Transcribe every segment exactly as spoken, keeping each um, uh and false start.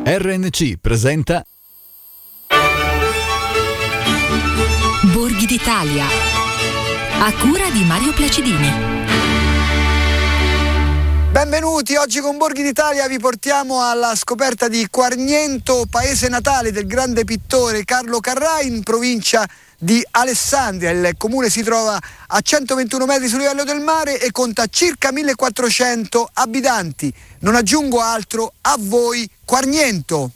R N C presenta Borghi d'Italia, a cura di Mario Placidini. Benvenuti, oggi con Borghi d'Italia vi portiamo alla scoperta di Quarniento, paese natale del grande pittore Carlo Carrà, in provincia di Alessandria. Il comune si trova a centoventuno metri sul livello del mare e conta circa millequattrocento abitanti. Non aggiungo altro, a voi Quarniento!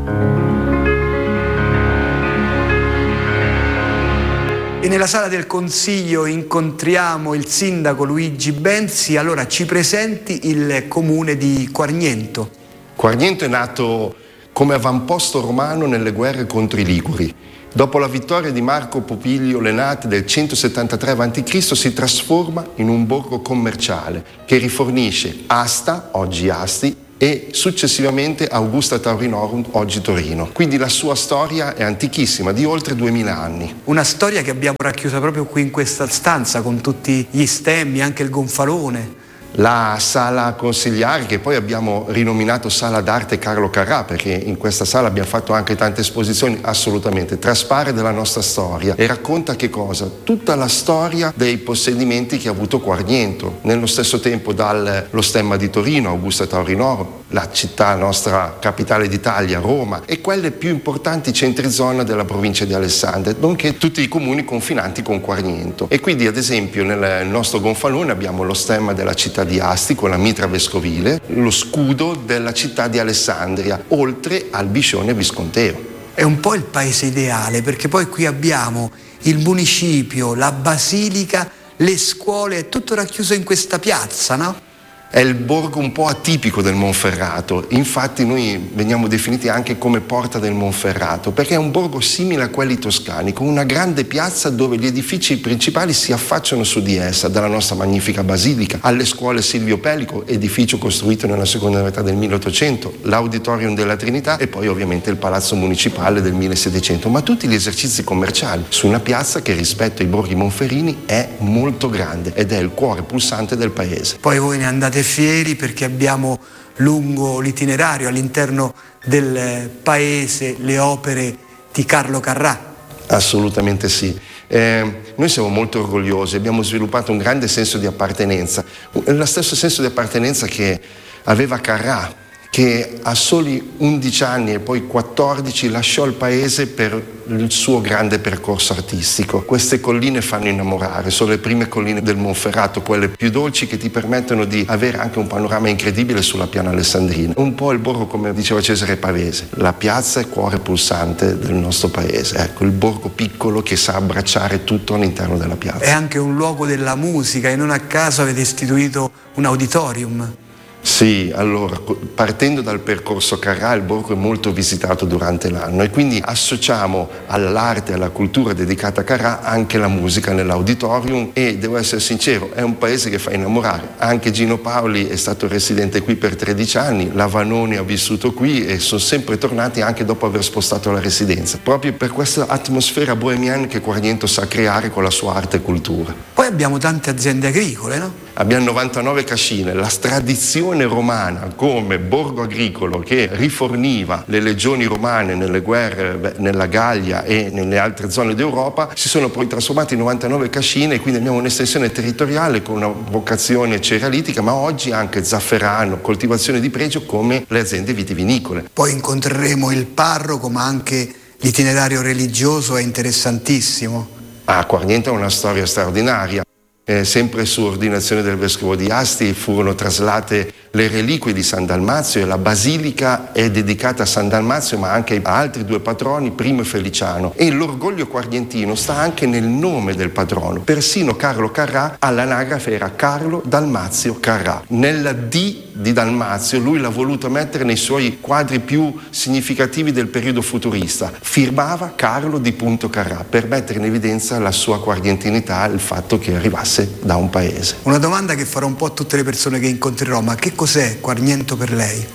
E nella sala del Consiglio incontriamo il sindaco Luigi Benzi. Allora ci presenti il comune di Quarniento. Quarniento è nato come avamposto romano nelle guerre contro i Liguri. Dopo la vittoria di Marco Popilio Lenate del centosettantatré avanti Cristo si trasforma in un borgo commerciale che rifornisce Asta, oggi Asti, e successivamente Augusta Taurinorum, oggi Torino. Quindi la sua storia è antichissima, di oltre duemila anni. Una storia che abbiamo racchiusa proprio qui in questa stanza, con tutti gli stemmi, anche il gonfalone. La sala consigliare, che poi abbiamo rinominato Sala d'Arte Carlo Carrà, perché in questa sala abbiamo fatto anche tante esposizioni, assolutamente traspare della nostra storia e racconta che cosa? Tutta la storia dei possedimenti che ha avuto Quarniento, nello stesso tempo dallo stemma di Torino, Augusta Taurinorum, la città nostra capitale d'Italia, Roma, e quelle più importanti centri zona della provincia di Alessandria, nonché tutti i comuni confinanti con Quarniento. E quindi ad esempio nel nostro gonfalone abbiamo lo stemma della città di Asti con la mitra vescovile, lo scudo della città di Alessandria, oltre al biscione visconteo. È un po' il paese ideale, perché poi qui abbiamo il municipio, la basilica, le scuole, è tutto racchiuso in questa piazza, no? È il borgo un po' atipico del Monferrato, infatti noi veniamo definiti anche come Porta del Monferrato, perché è un borgo simile a quelli toscani, con una grande piazza dove gli edifici principali si affacciano su di essa, dalla nostra magnifica basilica, alle scuole Silvio Pellico, edificio costruito nella seconda metà del milleottocento, l'Auditorium della Trinità e poi ovviamente il Palazzo Municipale del millesettecento, ma tutti gli esercizi commerciali su una piazza che rispetto ai borghi monferrini è molto grande ed è il cuore pulsante del paese. Poi voi ne andate fieri perché abbiamo lungo l'itinerario all'interno del paese le opere di Carlo Carrà. Assolutamente sì. Eh, noi siamo molto orgogliosi, abbiamo sviluppato un grande senso di appartenenza, lo stesso senso di appartenenza che aveva Carrà, che a soli undici anni e poi quattordici lasciò il paese per il suo grande percorso artistico. Queste colline fanno innamorare, sono le prime colline del Monferrato, quelle più dolci che ti permettono di avere anche un panorama incredibile sulla piana alessandrina. Un po' il borgo, come diceva Cesare Pavese, la piazza è cuore pulsante del nostro paese, ecco, il borgo piccolo che sa abbracciare tutto all'interno della piazza. È anche un luogo della musica e non a caso avete istituito un auditorium. Sì, allora, partendo dal percorso Carrà, il borgo è molto visitato durante l'anno e quindi associamo all'arte e alla cultura dedicata a Carrà anche la musica nell'auditorium e devo essere sincero, è un paese che fa innamorare. Anche Gino Paoli è stato residente qui per tredici anni, la Vanoni ha vissuto qui e sono sempre tornati anche dopo aver spostato la residenza, proprio per questa atmosfera bohemiana che Quarniento sa creare con la sua arte e cultura. Poi abbiamo tante aziende agricole, no? Abbiamo novantanove cascine, la tradizione romana come borgo agricolo che riforniva le legioni romane nelle guerre beh, nella Gallia e nelle altre zone d'Europa si sono poi trasformati in novantanove cascine e quindi abbiamo un'estensione territoriale con una vocazione cerealitica, ma oggi anche zafferano, coltivazione di pregio come le aziende vitivinicole. Poi incontreremo il parroco, ma anche l'itinerario religioso è interessantissimo. Ah, Quarniento ha una storia straordinaria. Eh, sempre su ordinazione del vescovo di Asti furono traslate le reliquie di San Dalmazio e la basilica è dedicata a San Dalmazio ma anche a altri due patroni, Primo e Feliciano, e l'orgoglio quarnientino sta anche nel nome del patrono. Persino Carlo Carrà all'anagrafe era Carlo Dalmazio Carrà. Nella D di Dalmazio lui l'ha voluto mettere nei suoi quadri più significativi del periodo futurista, firmava Carlo di Punto Carrà per mettere in evidenza la sua quarnientinità, il fatto che arrivasse da un paese. Una domanda che farò un po' a tutte le persone che incontrerò, ma che cos'è Quarniento per lei?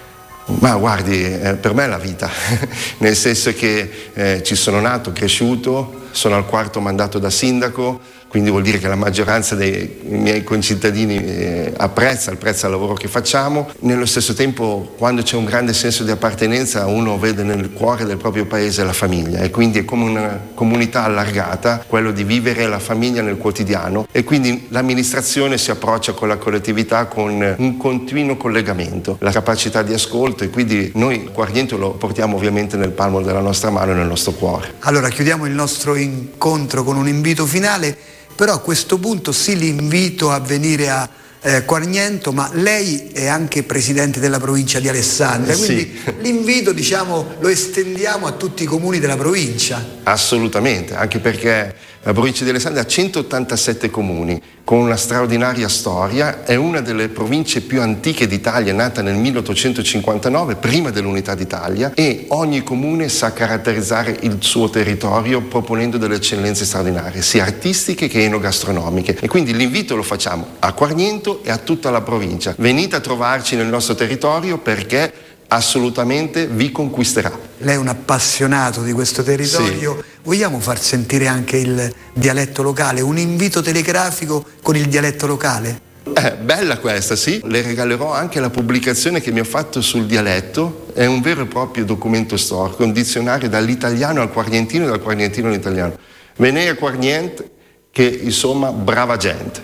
Ma guardi, eh, per me è la vita, nel senso che eh, ci sono nato, cresciuto, sono al quarto mandato da sindaco, quindi vuol dire che la maggioranza dei miei concittadini eh, apprezza, apprezza il lavoro che facciamo. Nello stesso tempo, quando c'è un grande senso di appartenenza, uno vede nel cuore del proprio paese la famiglia, e quindi è come una comunità allargata, quello di vivere la famiglia nel quotidiano, e quindi l'amministrazione si approccia con la collettività con un continuo collegamento, la capacità di ascolto, e quindi noi Quarniento lo portiamo ovviamente nel palmo della nostra mano e nel nostro cuore. Allora chiudiamo il nostro incontro con un invito finale, però a questo punto sì, l'invito a venire a eh, Quarniento, ma lei è anche presidente della provincia di Alessandria, quindi sì, l'invito, diciamo, lo estendiamo a tutti i comuni della provincia. Assolutamente, anche perché la provincia di Alessandria ha centottantasette comuni con una straordinaria storia, è una delle province più antiche d'Italia, nata nel milleottocentocinquantanove, prima dell'unità d'Italia, e ogni comune sa caratterizzare il suo territorio proponendo delle eccellenze straordinarie, sia artistiche che enogastronomiche. E quindi l'invito lo facciamo a Quarniento e a tutta la provincia. Venite a trovarci nel nostro territorio, perché assolutamente vi conquisterà. Lei è un appassionato di questo territorio, sì. Vogliamo far sentire anche il dialetto locale, un invito telegrafico con il dialetto locale? Eh, bella questa, sì. Le regalerò anche la pubblicazione che mi ho fatto sul dialetto, è un vero e proprio documento storico, un dizionario dall'italiano al quarnientino e dal quarnientino all'italiano. Venei a Quarniente, che insomma brava gente.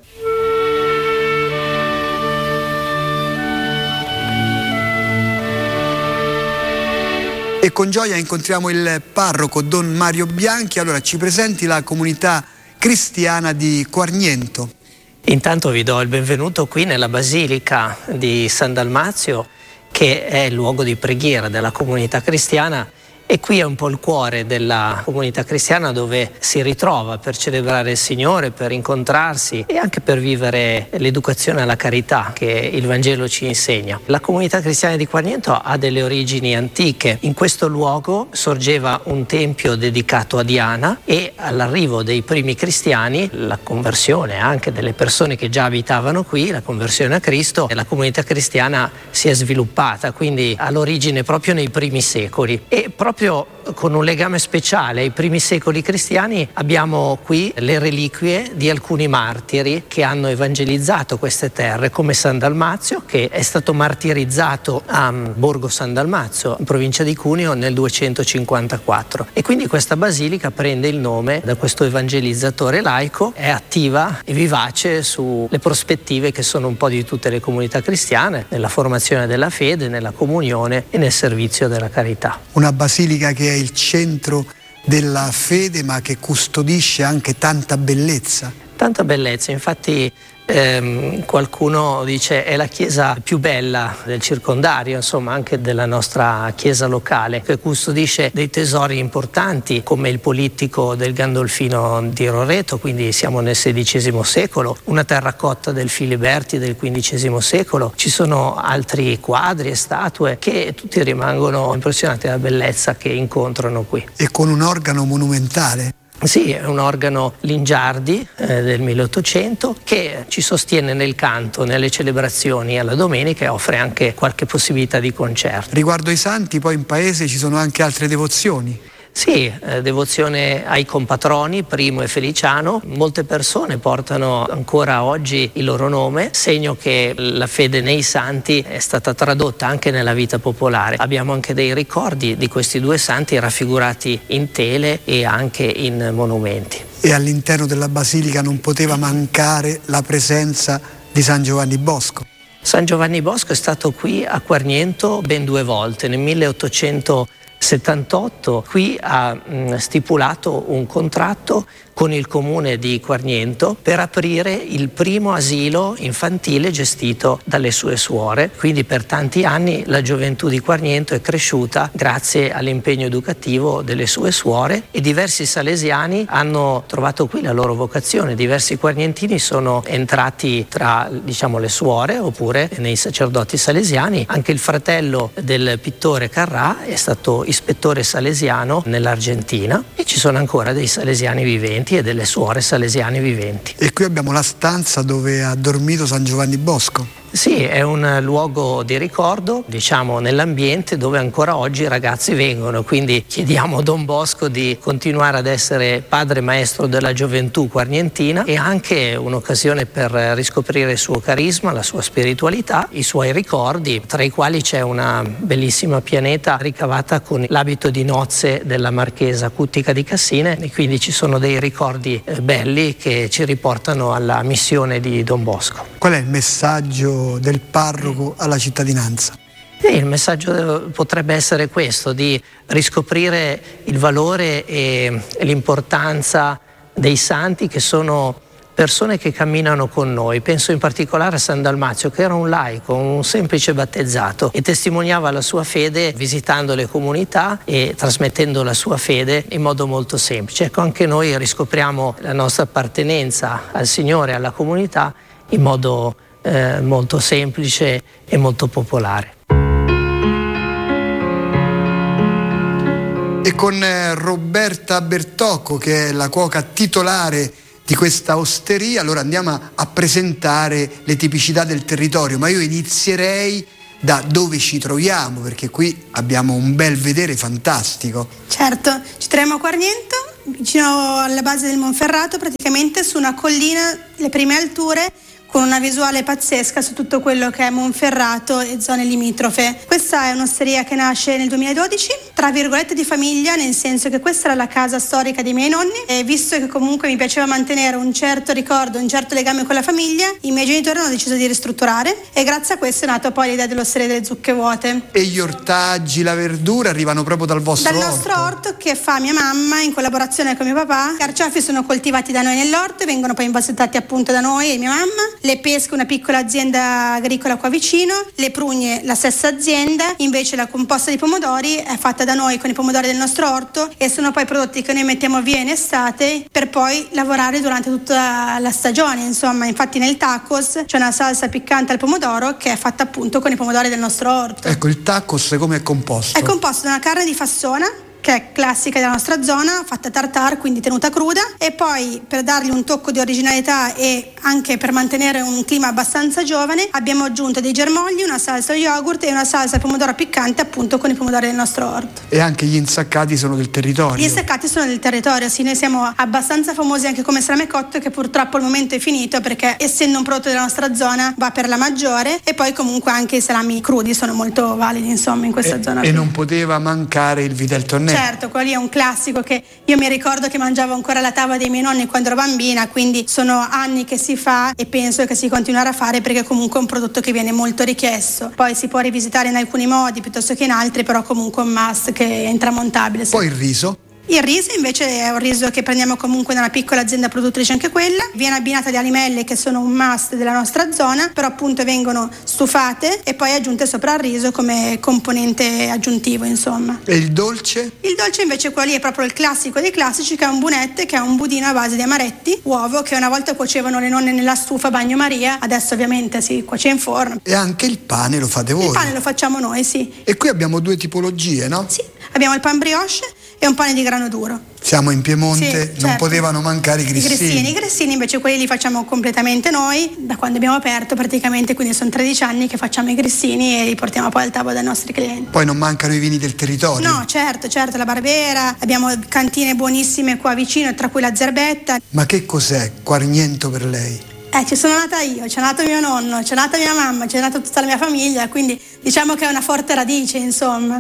E con gioia incontriamo il parroco Don Mario Bianchi. Allora ci presenti la comunità cristiana di Quarniento. Intanto vi do il benvenuto qui nella Basilica di San Dalmazio, che è il luogo di preghiera della comunità cristiana, e qui è un po' il cuore della comunità cristiana, dove si ritrova per celebrare il Signore, per incontrarsi e anche per vivere l'educazione alla carità che il Vangelo ci insegna. La comunità cristiana di Quarniento ha delle origini antiche. In questo luogo sorgeva un tempio dedicato a Diana, e all'arrivo dei primi cristiani, la conversione anche delle persone che già abitavano qui, la conversione a Cristo, la comunità cristiana si è sviluppata, quindi all'origine proprio nei primi secoli. E proprio con un legame speciale ai primi secoli cristiani abbiamo qui le reliquie di alcuni martiri che hanno evangelizzato queste terre, come San Dalmazio, che è stato martirizzato a Borgo San Dalmazio, in provincia di Cuneo, nel duecentocinquantaquattro. E quindi questa basilica prende il nome da questo evangelizzatore laico, è attiva e vivace sulle prospettive che sono un po' di tutte le comunità cristiane, nella formazione della fede, nella comunione e nel servizio della carità. Una basilica che è il centro della fede, ma che custodisce anche tanta bellezza. Tanta bellezza, infatti ehm, qualcuno dice è la chiesa più bella del circondario, insomma anche della nostra chiesa locale, che custodisce dei tesori importanti come il Polittico del Gandolfino di Roreto, quindi siamo nel sedicesimo secolo, una terracotta del Filiberti del quindicesimo secolo, ci sono altri quadri e statue che tutti rimangono impressionati dalla bellezza che incontrano qui. E con un organo monumentale. Sì, è un organo Lingiardi eh, del milleottocento che ci sostiene nel canto, nelle celebrazioni alla domenica, e offre anche qualche possibilità di concerto. Riguardo ai santi, poi in paese ci sono anche altre devozioni. Sì, eh, devozione ai compatroni, Primo e Feliciano. Molte persone portano ancora oggi il loro nome, segno che la fede nei santi è stata tradotta anche nella vita popolare. Abbiamo anche dei ricordi di questi due santi raffigurati in tele e anche in monumenti. E all'interno della basilica non poteva mancare la presenza di San Giovanni Bosco. San Giovanni Bosco è stato qui a Quarniento ben due volte. Nel milleottocentosettantotto qui ha mh, stipulato un contratto con il comune di Quarniento per aprire il primo asilo infantile gestito dalle sue suore. Quindi per tanti anni la gioventù di Quarniento è cresciuta grazie all'impegno educativo delle sue suore, e diversi salesiani hanno trovato qui la loro vocazione. Diversi quarnientini sono entrati tra, diciamo, le suore oppure nei sacerdoti salesiani. Anche il fratello del pittore Carrà è stato ispettore salesiano nell'Argentina, e ci sono ancora dei salesiani viventi e delle suore salesiane viventi. E qui abbiamo la stanza dove ha dormito San Giovanni Bosco. Sì, è un luogo di ricordo, diciamo, nell'ambiente dove ancora oggi i ragazzi vengono, quindi chiediamo a Don Bosco di continuare ad essere padre maestro della gioventù quarnientina e anche un'occasione per riscoprire il suo carisma, la sua spiritualità, i suoi ricordi, tra i quali c'è una bellissima pianeta ricavata con l'abito di nozze della marchesa Cuttica di Cassine, e quindi ci sono dei ricordi belli che ci riportano alla missione di Don Bosco. Qual è il messaggio del parroco alla cittadinanza? Sì, il messaggio potrebbe essere questo, di riscoprire il valore e l'importanza dei santi, che sono persone che camminano con noi. Penso in particolare a San Dalmazio, che era un laico, un semplice battezzato, e testimoniava la sua fede visitando le comunità e trasmettendo la sua fede in modo molto semplice. Ecco, anche noi riscopriamo la nostra appartenenza al Signore e alla comunità in modo eh, molto semplice e molto popolare. E con Roberta Bertocco, che è la cuoca titolare di questa osteria, allora andiamo a, a presentare le tipicità del territorio, ma io inizierei da dove ci troviamo, perché qui abbiamo un bel vedere fantastico. Certo, ci troviamo a Quarniento, vicino alla base del Monferrato, praticamente su una collina, le prime alture, con una visuale pazzesca su tutto quello che è Monferrato e zone limitrofe. Questa è un'osteria che nasce nel duemiladodici, tra virgolette di famiglia, nel senso che questa era la casa storica dei miei nonni, e visto che comunque mi piaceva mantenere un certo ricordo, un certo legame con la famiglia, i miei genitori hanno deciso di ristrutturare, e grazie a questo è nata poi l'idea dell'osteria delle zucche vuote. E gli ortaggi, la verdura arrivano proprio dal vostro dal orto? Dal nostro orto, che fa mia mamma in collaborazione con mio papà. I carciofi sono coltivati da noi nell'orto e vengono poi invasettati appunto da noi e mia mamma. Le pesche, una piccola azienda agricola qua vicino. Le prugne, la stessa azienda. Invece la composta di pomodori è fatta da noi con i pomodori del nostro orto, e sono poi prodotti che noi mettiamo via in estate per poi lavorare durante tutta la stagione. Insomma, infatti nel tacos c'è una salsa piccante al pomodoro che è fatta appunto con i pomodori del nostro orto. Ecco, il tacos come è composto? È composto da una carne di fassona, che è classica della nostra zona, fatta tartare, quindi tenuta cruda, e poi per dargli un tocco di originalità e anche per mantenere un clima abbastanza giovane abbiamo aggiunto dei germogli, una salsa yogurt e una salsa pomodoro piccante appunto con i pomodori del nostro orto. E anche gli insaccati sono del territorio? Gli insaccati sono del territorio, sì, noi siamo abbastanza famosi anche come salame cotto, che purtroppo al momento è finito perché essendo un prodotto della nostra zona va per la maggiore, e poi comunque anche i salami crudi sono molto validi insomma in questa e, zona. E qui non poteva mancare il vitello tonnello? Certo, quello lì è un classico che io mi ricordo che mangiavo ancora alla tavola dei miei nonni quando ero bambina, quindi sono anni che si fa e penso che si continuerà a fare perché comunque è un prodotto che viene molto richiesto. Poi si può rivisitare in alcuni modi piuttosto che in altri, però comunque è un must che è intramontabile. Poi il riso? Il riso invece è un riso che prendiamo comunque da una piccola azienda produttrice anche quella, viene abbinata di alimelle che sono un must della nostra zona, però appunto vengono stufate e poi aggiunte sopra il riso come componente aggiuntivo insomma. E il dolce? Il dolce invece quello lì è proprio il classico dei classici, che è un bunette, che è un budino a base di amaretti, uovo che una volta cuocevano le nonne nella stufa bagnomaria, adesso ovviamente si cuoce in forno. E anche il pane lo fate voi? Il pane lo facciamo noi, sì. E qui abbiamo due tipologie, no? Sì, abbiamo il pan brioche e un pane di grano duro. Siamo in Piemonte, sì, certo. Non potevano mancare i grissini. I grissini, i grissini invece quelli li facciamo completamente noi, da quando abbiamo aperto praticamente, quindi sono tredici anni che facciamo i grissini e li portiamo poi al tavolo dai nostri clienti. Poi non mancano i vini del territorio? No, certo, certo, la Barbera, abbiamo cantine buonissime qua vicino, tra cui la Zerbetta. Ma che cos'è Quarniento per lei? Eh, ci sono nata io, c'è nato mio nonno, c'è nata mia mamma, c'è nata tutta la mia famiglia, quindi diciamo che è una forte radice, insomma.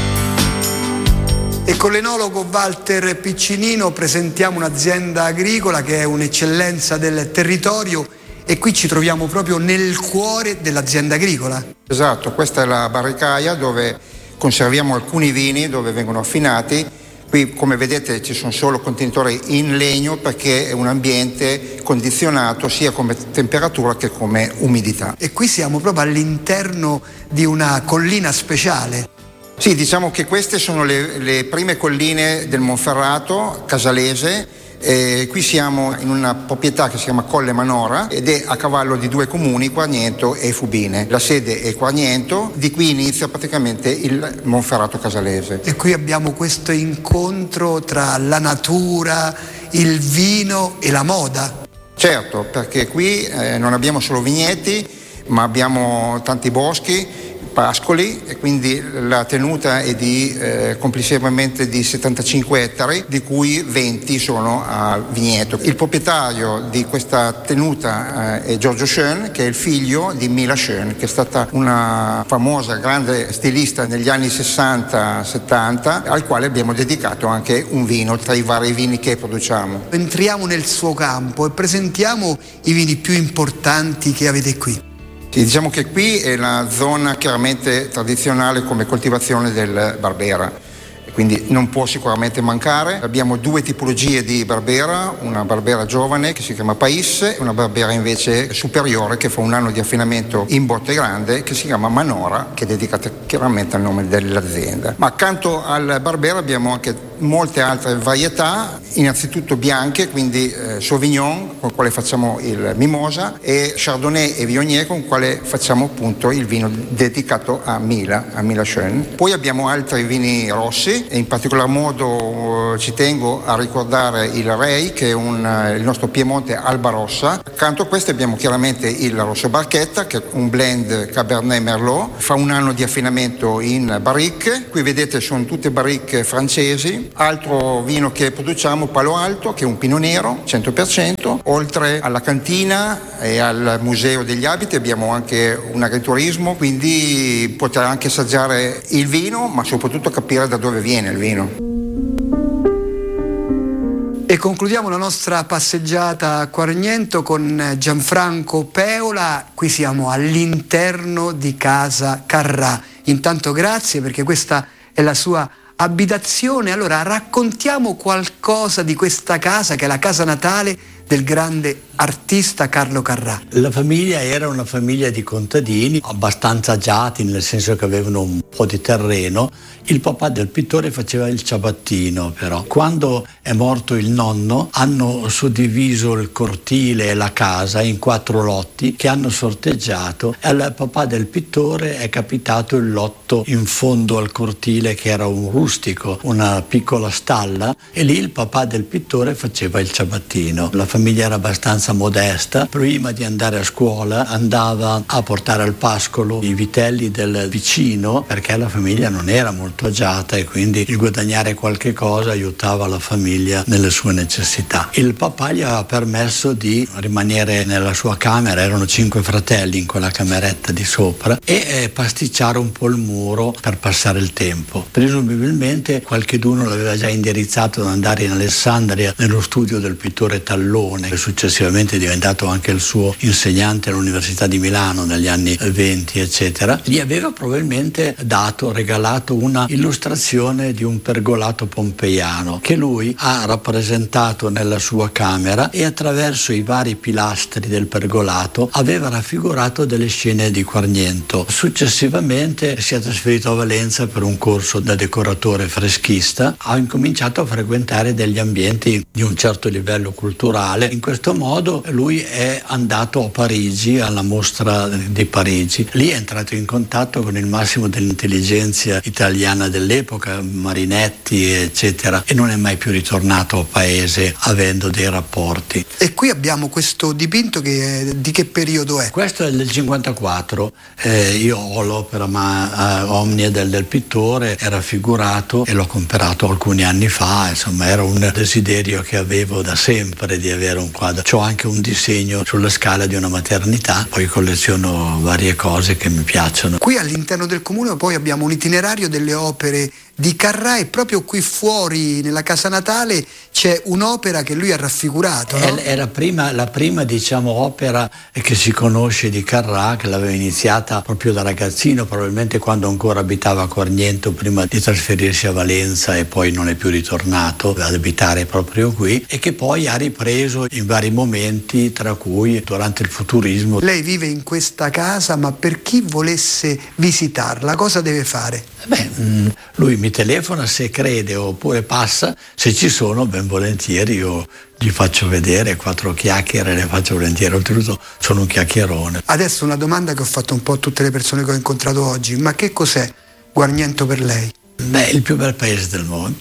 E con l'enologo Walter Piccinino presentiamo un'azienda agricola che è un'eccellenza del territorio, e qui ci troviamo proprio nel cuore dell'azienda agricola. Esatto, questa è la barricaia dove conserviamo alcuni vini, dove vengono affinati. Qui come vedete ci sono solo contenitori in legno perché è un ambiente condizionato sia come temperatura che come umidità. E qui siamo proprio all'interno di una collina speciale. Sì, diciamo che queste sono le, le prime colline del Monferrato casalese. Eh, qui siamo in una proprietà che si chiama Colle Manora ed è a cavallo di due comuni, Quarniento e Fubine. La sede è Quarniento, di qui inizia praticamente il Monferrato casalese. E qui abbiamo questo incontro tra la natura, il vino e la moda. Certo, perché qui eh, non abbiamo solo vigneti, ma abbiamo tanti boschi, pascoli, e quindi la tenuta è di eh, complessivamente di settantacinque ettari, di cui venti sono a vigneto. Il proprietario di questa tenuta eh, è Giorgio Schoen, che è il figlio di Mila Schoen, che è stata una famosa grande stilista negli anni sessanta settanta, al quale abbiamo dedicato anche un vino tra i vari vini che produciamo. Entriamo nel suo campo e presentiamo i vini più importanti che avete qui. Diciamo che qui è la zona chiaramente tradizionale come coltivazione del Barbera, quindi non può sicuramente mancare. Abbiamo due tipologie di Barbera, una Barbera giovane che si chiama Pais e una Barbera invece superiore che fa un anno di affinamento in botte grande che si chiama Manora, che è dedicata chiaramente al nome dell'azienda. Ma accanto al Barbera abbiamo anche molte altre varietà, innanzitutto bianche, quindi eh, Sauvignon con il quale facciamo il Mimosa, e Chardonnay e Viognier con il quale facciamo appunto il vino dedicato a Mila, a Mila Schoen. Poi abbiamo altri vini rossi, e in particolar modo eh, ci tengo a ricordare il Rei, che è un, eh, il nostro Piemonte Alba Rossa. Accanto a questo abbiamo chiaramente il Rosso Barchetta, che è un blend Cabernet Merlot, fa un anno di affinamento in barrique. Qui vedete sono tutte barrique francesi. Altro vino che produciamo, Palo Alto, che è un Pinot Nero cento per cento. Oltre alla cantina e al Museo degli Abiti abbiamo anche un agriturismo, quindi poter anche assaggiare il vino, ma soprattutto capire da dove viene il vino. E concludiamo la nostra passeggiata a Quargnento con Gianfranco Peola. Qui siamo all'interno di Casa Carrà. Intanto grazie, perché questa è la sua abitazione. Allora raccontiamo qualcosa di questa casa, che è la casa natale del grande artista Carlo Carrà. La famiglia era una famiglia di contadini abbastanza agiati, nel senso che avevano un po' di terreno. Il papà del pittore faceva il ciabattino, però quando è morto il nonno hanno suddiviso il cortile e la casa in quattro lotti che hanno sorteggiato, e al papà del pittore è capitato il lotto in fondo al cortile, che era un rustico, una piccola stalla, e lì il papà del pittore faceva il ciabattino. La famiglia era abbastanza modesta. Prima di andare a scuola andava a portare al pascolo i vitelli del vicino, perché la famiglia non era molto agiata e quindi il guadagnare qualche cosa aiutava la famiglia nelle sue necessità. Il papà gli aveva permesso di rimanere nella sua camera, erano cinque fratelli in quella cameretta di sopra, e eh, pasticciare un po' il muro per passare il tempo. Presumibilmente qualcheduno l'aveva già indirizzato ad andare in Alessandria nello studio del pittore Tallone, che successivamente è diventato anche il suo insegnante all'Università di Milano negli anni venti, eccetera. Gli aveva probabilmente dato, regalato una illustrazione di un pergolato pompeiano che lui ha rappresentato nella sua camera, e attraverso i vari pilastri del pergolato aveva raffigurato delle scene di Quargnento. Successivamente si è trasferito a Valenza per un corso da decoratore freschista, ha incominciato a frequentare degli ambienti di un certo livello culturale. In questo modo lui è andato a Parigi, alla mostra di Parigi. Lì è entrato in contatto con il massimo dell'intelligenza italiana dell'epoca, Marinetti eccetera, e non è mai più ritornato a paese avendo dei rapporti. E qui abbiamo questo dipinto che è, di che periodo è? Questo è del cinquantaquattro. Eh, io ho l'opera ma, uh, Omnia del, del pittore, è raffigurato e l'ho comprato alcuni anni fa. Insomma, era un desiderio che avevo da sempre di avere un quadro. C'ho anche un disegno sulla scala di una maternità, poi colleziono varie cose che mi piacciono. Qui all'interno del comune poi abbiamo un itinerario delle opere di Carrà, e proprio qui fuori nella casa natale c'è un'opera che lui ha raffigurato, no? È la prima, la prima diciamo opera che si conosce di Carrà, che l'aveva iniziata proprio da ragazzino, probabilmente quando ancora abitava a Quargnento prima di trasferirsi a Valenza, e poi non è più ritornato ad abitare proprio qui, e che poi ha ripreso in vari momenti, tra cui durante il futurismo. Lei vive in questa casa, ma per chi volesse visitarla cosa deve fare? Beh, lui mi telefona se crede, oppure passa, se ci sono ben volentieri io gli faccio vedere quattro chiacchiere, le faccio volentieri, oltretutto sono un chiacchierone. Adesso una domanda che ho fatto un po' a tutte le persone che ho incontrato oggi: ma che cos'è Quargnento per lei? Beh, il più bel paese del mondo.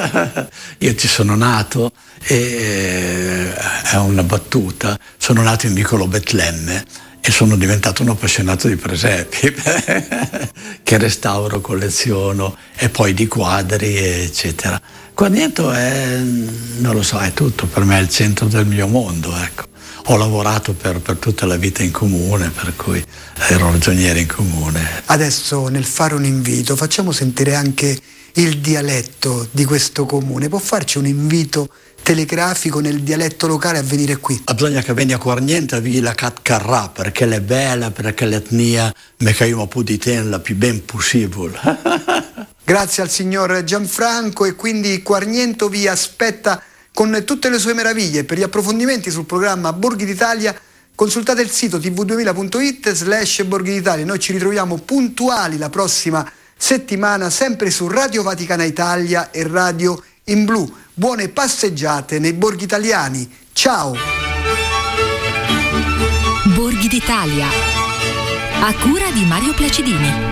Io ci sono nato e è una battuta, sono nato in Vicolo Betlemme, e sono diventato un appassionato di presepi che restauro, colleziono, e poi di quadri eccetera. Quarniento è, non lo so, è tutto, per me è il centro del mio mondo, ecco. Ho lavorato per, per tutta la vita in comune, per cui ero ragioniere in comune. Adesso, nel fare un invito, facciamo sentire anche il dialetto di questo comune. Può farci un invito telegrafico nel dialetto locale a venire qui? Bisogna che venga a Quarniento a vi la cat carrà, perché è bella, perché l'etnia me che io può di la più ben possibile. Grazie al signor Gianfranco, e quindi Quarniento vi aspetta con tutte le sue meraviglie. Per gli approfondimenti sul programma Borghi d'Italia consultate il sito t v duemila punto it slash Borghi d'Italia. Noi ci ritroviamo puntuali la prossima settimana, sempre su Radio Vaticana Italia e Radio in Blu. Buone passeggiate nei borghi italiani. Ciao! Borghi d'Italia, a cura di Mario Placidini.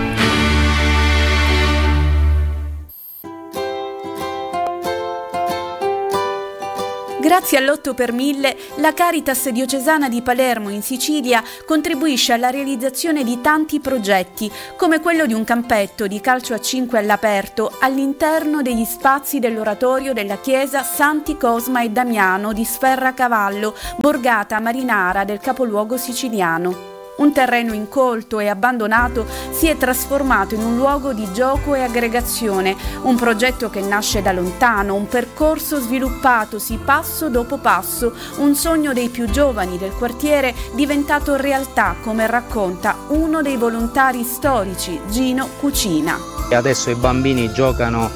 Grazie all'otto per mille, la Caritas diocesana di Palermo in Sicilia contribuisce alla realizzazione di tanti progetti, come quello di un campetto di calcio a cinque all'aperto all'interno degli spazi dell'oratorio della chiesa Santi Cosma e Damiano di Sferracavallo, borgata marinara del capoluogo siciliano. Un terreno incolto e abbandonato si è trasformato in un luogo di gioco e aggregazione, un progetto che nasce da lontano, un percorso sviluppatosi passo dopo passo, un sogno dei più giovani del quartiere diventato realtà, come racconta uno dei volontari storici, Gino Cucina. E adesso i bambini giocano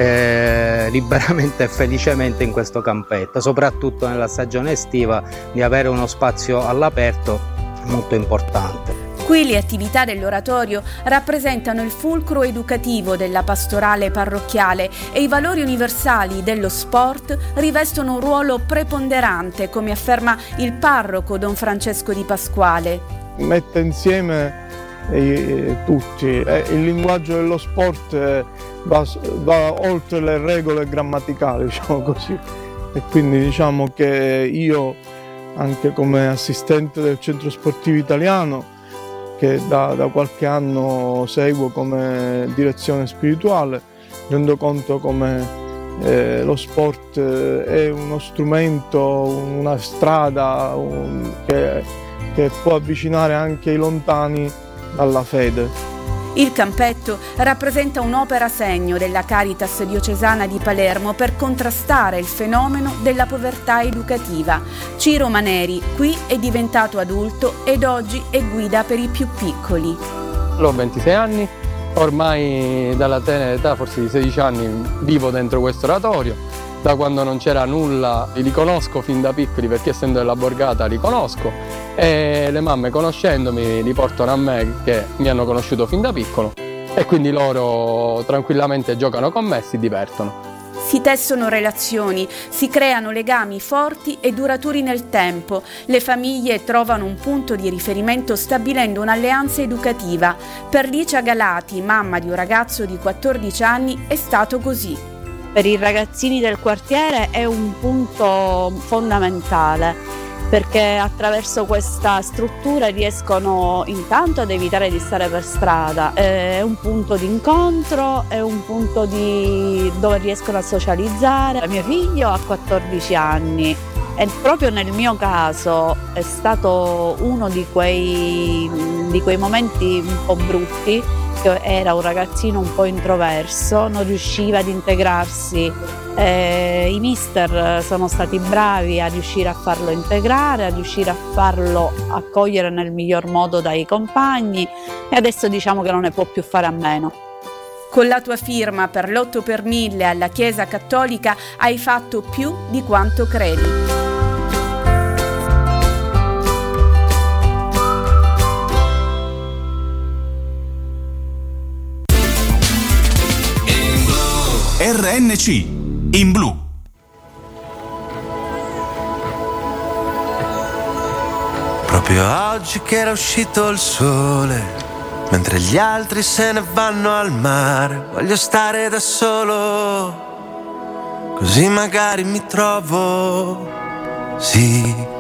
eh, liberamente e felicemente in questo campetto, soprattutto nella stagione estiva, di avere uno spazio all'aperto molto importante. Qui le attività dell'oratorio rappresentano il fulcro educativo della pastorale parrocchiale e i valori universali dello sport rivestono un ruolo preponderante, come afferma il parroco Don Francesco Di Pasquale. Mette insieme eh, tutti, eh, il linguaggio dello sport eh, va, va oltre le regole grammaticali, diciamo così, e quindi diciamo che io, anche come assistente del centro sportivo italiano, che da, da qualche anno seguo come direzione spirituale, rendo conto come eh, lo sport è uno strumento, una strada un, che, che può avvicinare anche i lontani dalla fede. Il campetto rappresenta un'opera segno della Caritas diocesana di Palermo per contrastare il fenomeno della povertà educativa. Ciro Maneri qui è diventato adulto ed oggi è guida per i più piccoli. Ho ventisei anni, ormai dalla tenera età, forse di sedici anni, vivo dentro questo oratorio. Da quando non c'era nulla li conosco fin da piccoli, perché essendo della borgata li conosco, e le mamme, conoscendomi, li portano a me, che mi hanno conosciuto fin da piccolo, e quindi loro tranquillamente giocano con me e si divertono. Si tessono relazioni, si creano legami forti e duraturi nel tempo. Le famiglie trovano un punto di riferimento stabilendo un'alleanza educativa. Per Licia Galati, mamma di un ragazzo di quattordici anni, è stato così. Per i ragazzini del quartiere è un punto fondamentale, perché attraverso questa struttura riescono intanto ad evitare di stare per strada, è un punto di incontro, è un punto di dove riescono a socializzare. Mio figlio ha quattordici anni e proprio nel mio caso è stato uno di quei, di quei momenti un po' brutti. Era un ragazzino un po' introverso, non riusciva ad integrarsi. Eh, I mister sono stati bravi a riuscire a farlo integrare, a riuscire a farlo accogliere nel miglior modo dai compagni, e adesso diciamo che non ne può più fare a meno. Con la tua firma per l'otto per mille alla Chiesa Cattolica hai fatto più di quanto credi. R N C in blu. Proprio oggi che era uscito il sole, mentre gli altri se ne vanno al mare, voglio stare da solo, così magari mi trovo, sì,